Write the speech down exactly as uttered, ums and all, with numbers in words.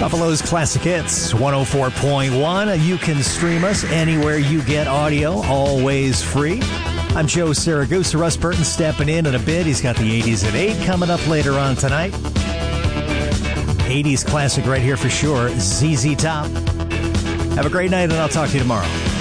Buffalo's Classic Hits, one oh four point one. You can stream us anywhere you get audio, always free. I'm Joe Saragusa. Russ Burton stepping in in a bit. He's got the eighties at eight coming up later on tonight. eighties classic right here for sure, Z Z Top. Have a great night, and I'll talk to you tomorrow.